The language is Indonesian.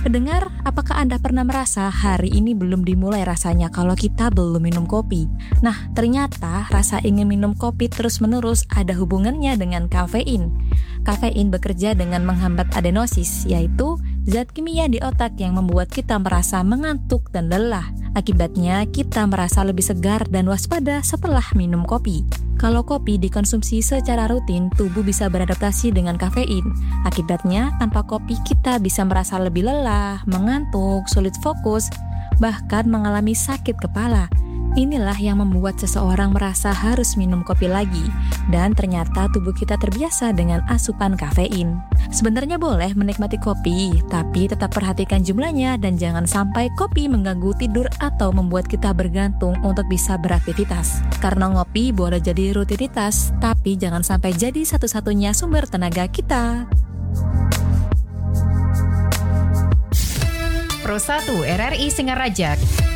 Pendengar, apakah Anda pernah merasa hari ini belum dimulai rasanya kalau kita belum minum kopi? Nah, ternyata rasa ingin minum kopi terus-menerus ada hubungannya dengan kafein. Kafein bekerja dengan menghambat adenosis, yaitu zat kimia di otak yang membuat kita merasa mengantuk dan lelah. Akibatnya, kita merasa lebih segar dan waspada setelah minum kopi. Kalau kopi dikonsumsi secara rutin, tubuh bisa beradaptasi dengan kafein. Akibatnya, tanpa kopi kita bisa merasa lebih lelah, mengantuk, sulit fokus, bahkan mengalami sakit kepala. Inilah yang membuat seseorang merasa harus minum kopi lagi. Dan ternyata tubuh kita terbiasa dengan asupan kafein. Sebenarnya boleh menikmati kopi, tapi tetap perhatikan jumlahnya dan jangan sampai kopi mengganggu tidur atau membuat kita bergantung untuk bisa beraktivitas. Karena ngopi boleh jadi rutinitas, tapi jangan sampai jadi satu-satunya sumber tenaga kita. Pro 1 RRI Singaraja